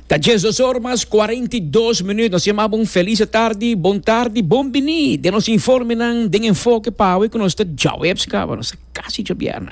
Da 10 horas mais 42 minutos. Nós chamamos feliz tarde, bom bom venir. De nos informe ng enfoque para que nós está já webs ka, nós casi já bierna.